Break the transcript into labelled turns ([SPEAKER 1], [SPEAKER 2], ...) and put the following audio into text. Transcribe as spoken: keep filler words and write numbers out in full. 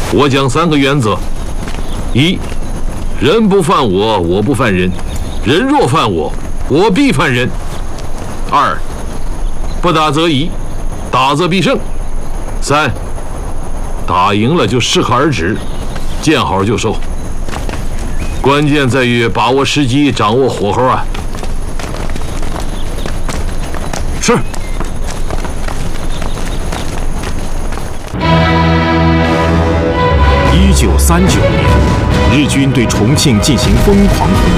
[SPEAKER 1] 我讲三个原则：一，人不犯我，我不犯人；人若犯我，我必犯人。二，不打则已，打则必胜。三，打赢了就适可而止，见好就收。关键在于把握时机，掌握火候啊！是。
[SPEAKER 2] 一九三九年，日军对重庆进行疯狂轰